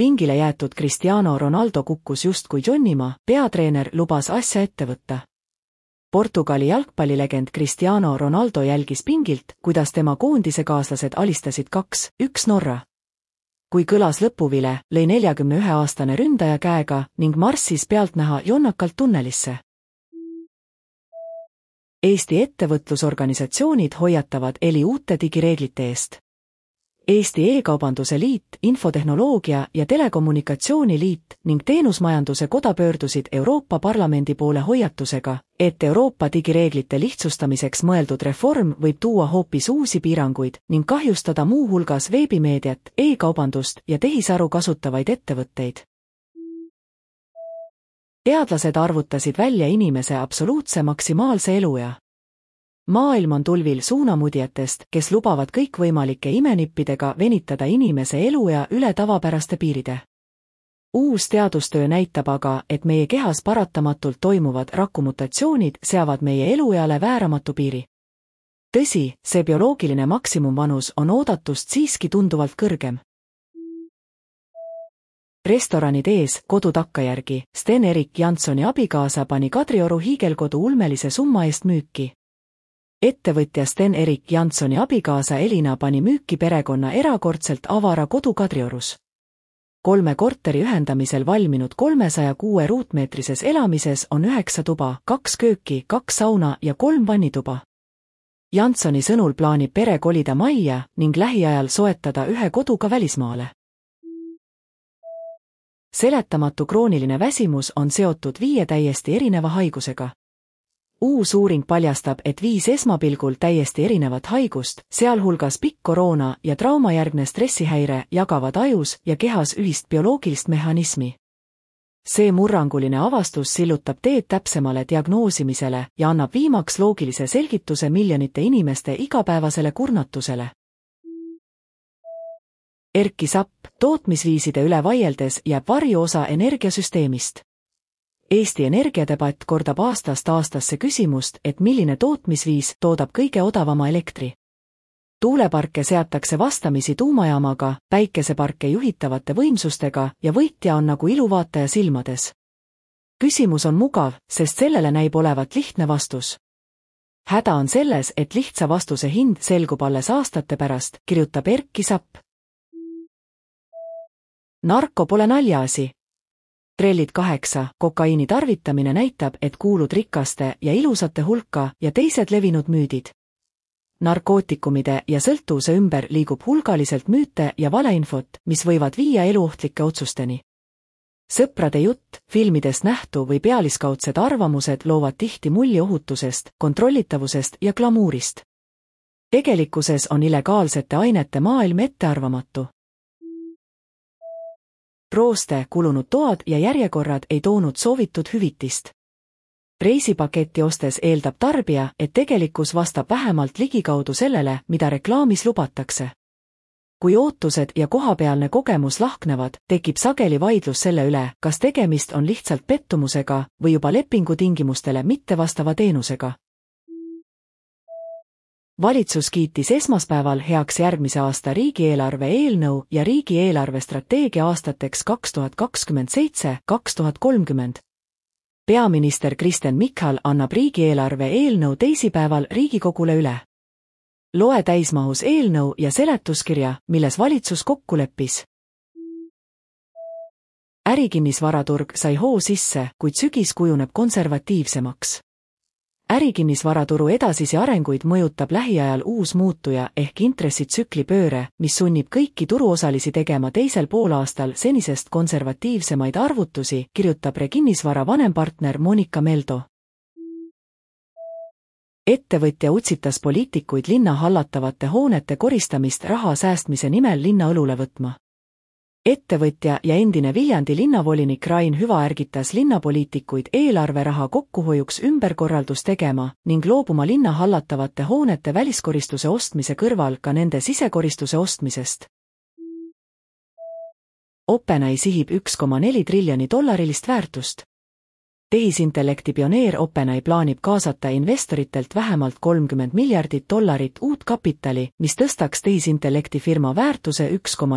Pingile jäetud Cristiano Ronaldo kukkus justkui jonnima, peatreener lubas asja ette võtta. Portugali jalgpallilegend Cristiano Ronaldo jälgis pingilt, kuidas tema koondisekaaslased alistasid 2-1 Norra. Kui kõlas lõpuvile, lõi 41-aastane ründaja käega ning marssis pealtnäha jonnakalt tunnelisse. Eesti ettevõtlusorganisatsioonid hoiatavad ELi uute digireeglite eest. Eesti E-kaubanduse Liit, Infotehnoloogia ja Telekommunikatsiooni Liit ning Teenusmajanduse Koda pöördusid Euroopa Parlamendi poole hoiatusega, et Euroopa digireeglite lihtsustamiseks mõeldud reform võib tuua hoopis uusi piiranguid ning kahjustada muu hulgas veebimeediat, e-kaubandust ja tehisaru kasutavaid ettevõtteid. Teadlased arvutasid välja inimese absoluutse maksimaalse eluea. Maailm on tulvil suunamudjatest, kes lubavad kõikvõimalike imenippidega venitada inimese eluea üle tavapäraste piiride. Uus teadustöö näitab aga, et meie kehas paratamatult toimuvad rakumutatsioonid seavad meie elueale vääramatu piiri. Tõsi, see bioloogiline maksimumvanus on oodatust siiski tunduvalt kõrgem. Restoranid ees, kodu takkajärgi, Sten-Erik Janssoni abikaasa pani Kadrioru hiigelkodu ulmelise summa eest müüki. Ettevõtja Sten-Erik Janssoni abikaasa Elina pani müüki perekonna erakordselt avara kodu Kadriorus. 3 korteri ühendamisel valminud 306 ruutmeetrises elamises on 9 tuba, 2 kööki, 2 sauna ja 3 vannituba. Janssoni sõnul plaanib pere kolida majja ning lähiajal soetada 1 kodu ka välismaale. Seletamatu krooniline väsimus on seotud 5 täiesti erineva haigusega. Uus uuring paljastab, et 5 esmapilgul täiesti erinevat haigust, sealhulgas pikk koroona ja traumajärgne stressihäire jagavad ajus ja kehas ühist bioloogilist mehhanismi. See murranguline avastus sillutab teed täpsemale diagnoosimisele ja annab viimaks loogilise selgituse miljonite inimeste igapäevasele kurnatusele. Erki Sapp, tootmisviiside üle vaieldes jääb varjuosa energiasüsteemist. Eesti energiadebatt kordab aastast aastasse küsimust, et milline tootmisviis toodab kõige odavama elektri. Tuuleparke seatakse vastamisi tuumajaamaga, päikeseparke juhitavate võimsustega ja võitja on nagu iluvaataja silmades. Küsimus on mugav, sest sellele näib olevat lihtne vastus. Häda on selles, et lihtsa vastuse hind selgub alles aastate pärast, kirjutab Erki Sapp. Narko pole naljaasi. Trellid 8, kokaiini tarvitamine näitab, et kuulud rikaste ja ilusate hulka ja teised levinud müüdid. Narkootikumide ja sõltuvuse ümber liigub hulgaliselt müüte ja valeinfot, mis võivad viia eluohtlike otsusteni. Sõprade jutt, filmidest nähtu või pealiskaudsed arvamused loovad tihti mulje ohutusest, kontrollitavusest ja glamuurist. Tegelikkuses on illegaalsete ainete maailm ettearvamatu. Rooste, kulunud toad ja järjekorrad ei toonud soovitud hüvitist. Reisipaketti ostes eeldab tarbija, et tegelikkus vastab vähemalt ligikaudu sellele, mida reklaamis lubatakse. Kui ootused ja kohapealne kogemus lahknevad, tekib sageli vaidlus selle üle, kas tegemist on lihtsalt pettumusega või juba lepingutingimustele mittevastava teenusega. Valitsus kiitis esmaspäeval heaks järgmise aasta riigieelarve eelnõu ja riigieelarve strateegia aastateks 2027–2030. Peaminister Kristen Michal annab riigieelarve eelnõu teisipäeval Riigikogule üle. Loe täismahus eelnõu ja seletuskirja, milles valitsus kokku leppis. Ärikinnisvaraturg sai hoo sisse, kuid sügis kujuneb konservatiivsemaks. Ärikinnisvaraturu edasisi arenguid mõjutab lähiajal uus muutuja ehk intressitsükli pööre, mis sunnib kõiki turuosalisi tegema teisel poolaastal senisest konservatiivsemaid arvutusi, kirjutab Rekinnisvara vanempartner Monika Meldo. Ettevõtja utsitas poliitikuid linna hallatavate hoonete koristamist raha säästmise nimel linna õlule võtma. Ettevõtja ja endine Viljandi linnavolinik Rain Hüva ärgitas linnapoliitikuid eelarveraha kokkuhoiuks ümberkorraldus tegema ning loobuma linna hallatavate hoonete väliskoristuse ostmise kõrval ka nende sisekoristuse ostmisest. OpenAI sihib $1,4 triljonit väärtust. Tehisintellekti pioneer OpenAI plaanib kaasata investoritelt vähemalt $30 miljardit uut kapitali, mis tõstaks tehisintellekti firma väärtuse $1,4